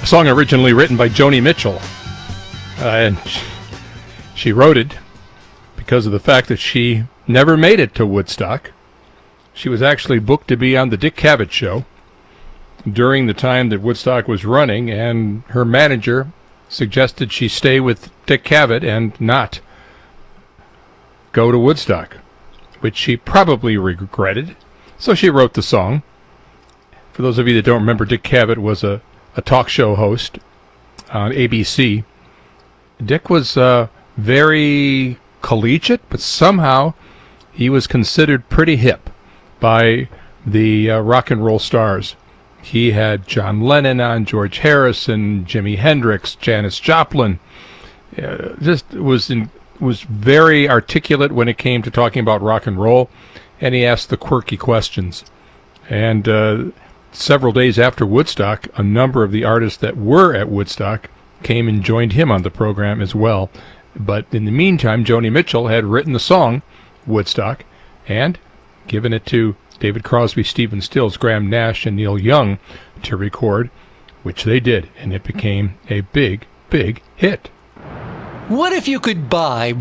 A song originally written by Joni Mitchell. And she wrote it because of the fact that she never made it to Woodstock. She was actually booked to be on the Dick Cavett Show during the time that Woodstock was running, and her manager suggested she stay with Dick Cavett and not go to Woodstock, which she probably regretted. So she wrote the song. For those of you that don't remember, Dick Cavett was a talk show host on ABC. Dick was very collegiate, but somehow he was considered pretty hip by the rock and roll stars. He had John Lennon on, George Harrison, Jimi Hendrix, Janis Joplin. Just was very articulate when it came to talking about rock and roll, and he asked the quirky questions. And several days after Woodstock, a number of the artists that were at Woodstock came and joined him on the program as well. But in the meantime, Joni Mitchell had written the song Woodstock and given it to David Crosby, Stephen Stills, Graham Nash, and Neil Young to record, which they did, and it became a big, big hit. What if you could buy